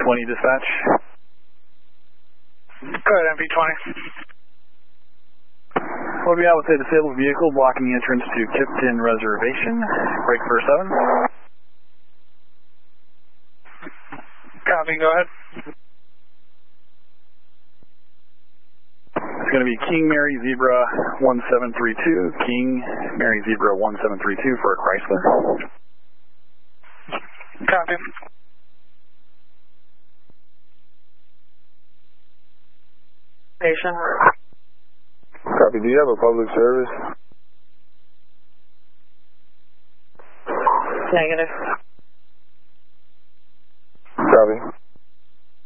MV20 dispatch. Go ahead, MV20. What do we have with a disabled vehicle blocking the entrance to Tipton Reservation? Break for 7. Copy, go ahead. It's going to be King Mary Zebra 1732, King Mary Zebra 1732 for a Chrysler. Copy. Station. Copy. Do you have a public service? Negative.